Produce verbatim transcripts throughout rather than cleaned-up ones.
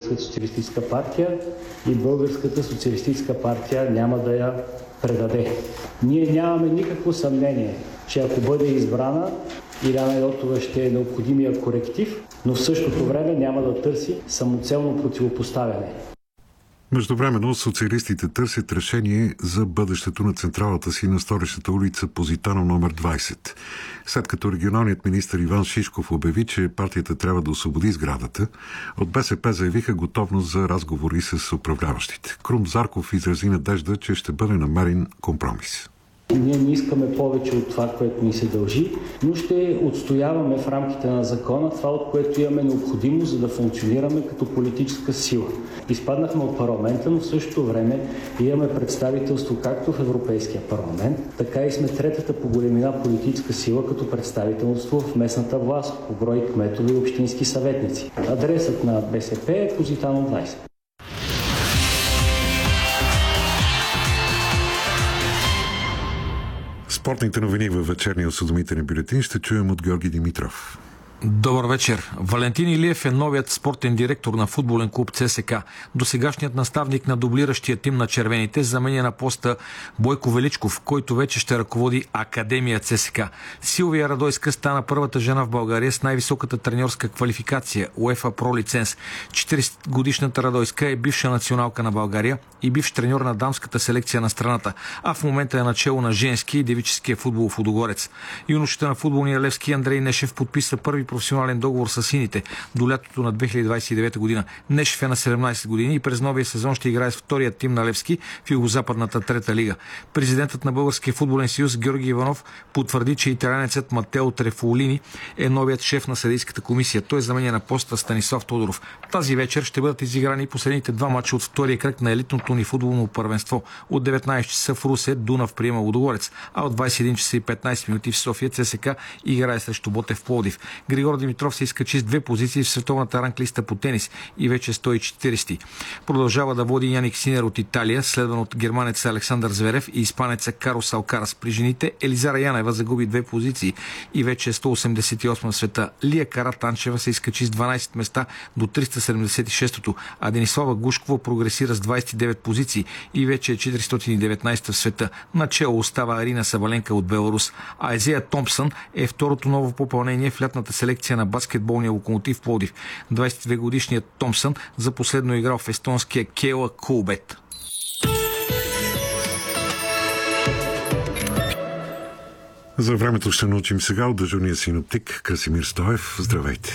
Българската социалистическа партия и Българската социалистическа партия няма да я предаде. Ние нямаме никакво съмнение, че ако бъде избрана, Илияна Йотова ще е необходимия коректив, но в същото време няма да търси самоцелно противопоставяне. Междувременно социалистите търсят решение за бъдещето на централата си на Столичната улица Позитано номер двайсет. След като регионалният министър Иван Шишков обяви, че партията трябва да освободи сградата, от БСП заявиха готовност за разговори с управляващите. Крум Зарков изрази надежда, че ще бъде намерен компромис. Ние не искаме повече от това, което ни се дължи, но ще отстояваме в рамките на закона това, от което имаме необходимост, за да функционираме като политическа сила. Изпаднахме от парламента, но в същото време имаме представителство както в Европейския парламент, така и сме третата по големина политическа сила като представителство в местната власт, по брой кметове и общински съветници. Адресът на БСП е Позитано двайсет. Спортните новини във вечерния осведомителен бюлетин ще чуем от Георги Димитров. Добър вечер. Валентин Илиев е новият спортен директор на футболен клуб ЦСКА. Досегашният наставник на дублиращия тим на червените заменя на поста Бойко Величков, който вече ще ръководи Академия ЦСКА. Силвия Радойска стана първата жена в България с най-високата треньорска квалификация УЕФА Про лиценз. четиридесетгодишната Радойска е бивша националка на България и бивш треньор на дамската селекция на страната, а в момента е начело на женски и девическия футбол в Лудогорец. Юношата на футболния Левски Андрей Нешев подписа първи професионален договор с сините до лятото на две хиляди двадесет и девета година. Нешев е на седемнадесет години и през новия сезон ще играе с втория тим на Левски в югозападната трета лига. Президентът на Българския футболен съюз Георги Иванов потвърди, че италянецът Матео Трефолини е новият шеф на съдийската комисия. Той заменя на поста Станислав Тодоров. Тази вечер ще бъдат изиграни последните два мача от втория кръг на елитното ни футболно първенство. От деветнадесет часа в Русе Дунав приема Лудогорец, а от двадесет и един часа и петнадесет минути в София ЦСКА играе срещу Ботев Пловдив. Григор Димитров се изкачи с две позиции в световната ранглиста по тенис и вече сто и четиридесети. Продължава да води Яник Синер от Италия, следван от германеца Александър Зверев и испанеца Карлос Алкарас. При жените Елизара Янева загуби две позиции и вече е сто осемдесет и осма в света. Лия Каратанчева се изкачи с дванадесет места до триста седемдесет и шестото, а Денислава Гушкова прогресира с двадесет и девет позиции и вече е четиристотин и деветнадесета в света. Начело остава Арина Сабаленка от Беларус, а Езея Томпсън е второто ново попълнение в лятната селекция на баскетболния Локомотив Пловдив. двадесет и две годишният Томпсън за последно играл в естонския Кела Кулбет. За времето ще научим сега от дежурния синоптик Красимир Стоев. Здравейте!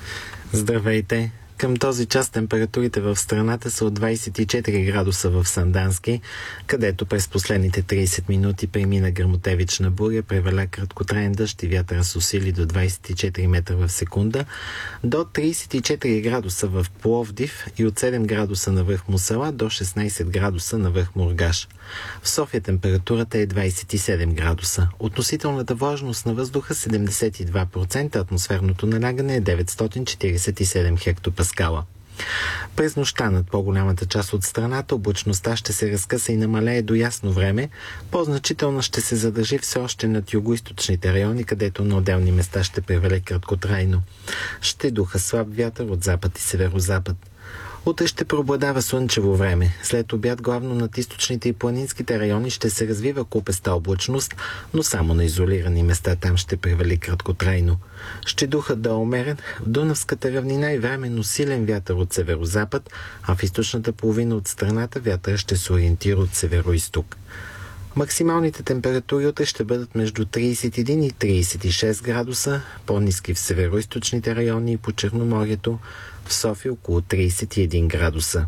Здравейте! Към този час температурите в страната са от двадесет и четири градуса в Сандански, където през последните тридесет минути премина гръмотевична буря, преваля краткотраен дъжд и вятъра с усили до двадесет и четири метра в секунда, до тридесет и четири градуса в Пловдив и от седем градуса на връх Мусала до шестнадесет градуса на връх Мургаш. В София температурата е двадесет и седем градуса. Относителната влажност на въздуха седемдесет и два процента, атмосферното налягане е деветстотин четиридесет и седем хектопаскала. През нощта над по-голямата част от страната облачността ще се разкъса и намалее до ясно време. По-значително ще се задържи все още над югоизточните райони, където на отделни места ще превале краткотрайно. Ще духа слаб вятър от запад и северозапад. Утре ще преобладава слънчево време. След обяд главно над източните и планинските райони ще се развива купеста облачност, но само на изолирани места там ще превали краткотрайно. Ще духа да умерен, в Дунавската равнина и временно силен вятър от северозапад, а в източната половина от страната вятър ще се ориентира от североизток. Максималните температури утре ще бъдат между тридесет и един и тридесет и шест градуса, по-ниски в североизточните райони и по Черноморието, в София около тридесет и един градуса.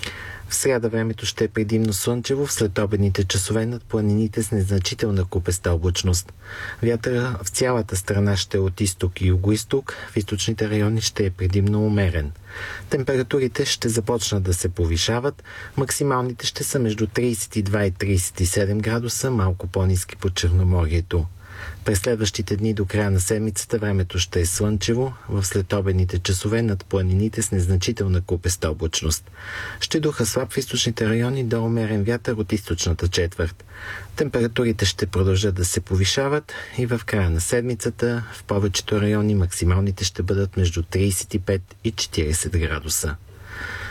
В сряда времето ще е предимно слънчево, в следобедните часове над планините с незначителна купеста облачност. Вятъра в цялата страна ще е от изток и югоизток, в източните райони ще е предимно умерен. Температурите ще започнат да се повишават, максималните ще са между тридесет и два и тридесет и седем градуса, малко по-ниски по Черноморието. През следващите дни до края на седмицата времето ще е слънчево, в следобедните часове над планините с незначителна купеста облачност. Ще духа слаб в източните райони до умерен вятър от източната четвърт. Температурите ще продължат да се повишават и в края на седмицата в повечето райони максималните ще бъдат между тридесет и пет и четиридесет градуса.